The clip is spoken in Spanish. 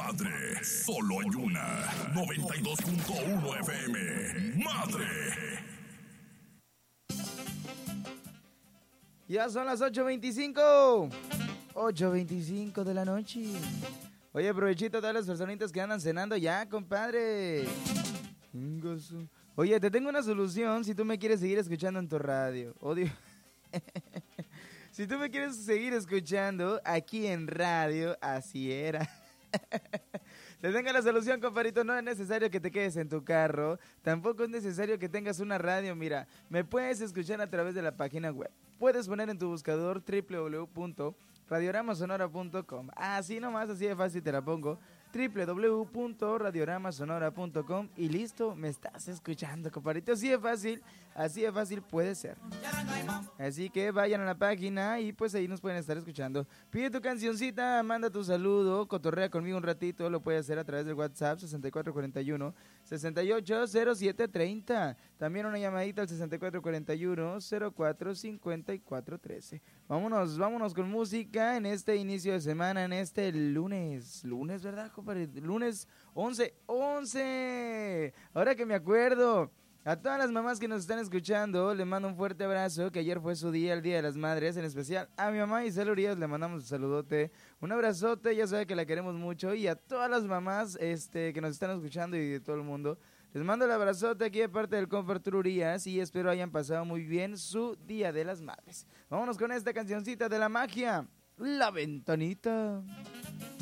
madre. Solo hay una. 92.1 FM. Madre. Ya son las 8:25. 8:25 de la noche. Oye, provechito a todas las personitas que andan cenando ya, compadre. Oye, te tengo una solución si tú me quieres seguir escuchando en tu radio. Odio. Si tú me quieres seguir escuchando aquí en radio, así era. Te tengo la solución, compadrito. No es necesario que te quedes en tu carro. Tampoco es necesario que tengas una radio. Mira, me puedes escuchar a través de la página web. Puedes poner en tu buscador www.radioramasonora.com. Así nomás, así de fácil te la pongo. www.radioramasonora.com y listo, me estás escuchando, compadrito. Así de fácil puede ser. Así que vayan a la página y pues ahí nos pueden estar escuchando. Pide tu cancioncita, manda tu saludo, cotorrea conmigo un ratito, lo puedes hacer a través del WhatsApp 6441-680730. También una llamadita al 6441-045413. Vámonos con música en este inicio de semana, en este lunes, ¿verdad, compadre? Lunes 11. Ahora que me acuerdo. A todas las mamás que nos están escuchando, les mando un fuerte abrazo, que ayer fue su día, el Día de las Madres, en especial a mi mamá Isabel Urias, le mandamos un saludote, un abrazote, ya sabe que la queremos mucho, y a todas las mamás que nos están escuchando y de todo el mundo, les mando el abrazote aquí de parte del compa Arturo Urias, y espero hayan pasado muy bien su Día de las Madres. Vámonos con esta cancioncita de La Magia, La Ventanita.